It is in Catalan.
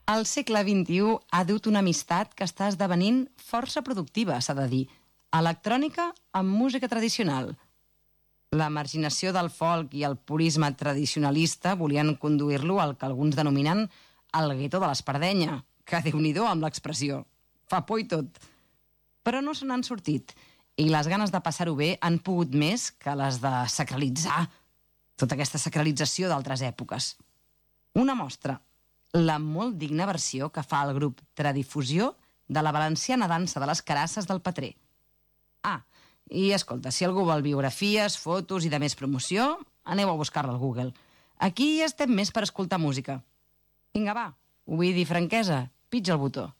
El segle XXI ha dut una amistat que està esdevenint força productiva, s'ha de dir. Electrònica amb música tradicional. La marginació del folk i el purisme tradicionalista volien conduir-lo al que alguns denominen el gueto de l'Espardenya, que déu-n'hi-do amb l'expressió. Fa por i tot. Però no se n'han sortit, i les ganes de passar-ho bé han pogut més que les de sacralitzar tota aquesta sacralització d'altres èpoques. Una mostra, la molt digna versió que fa el grup Tradifusió de la valenciana dansa de les carasses del Petrer. Ah, i escolta, si algú vol biografies, fotos i de més promoció, aneu a buscar-la al Google. Aquí estem més per escoltar música. Vinga, va, ho vull dir franquesa, pitja el botó.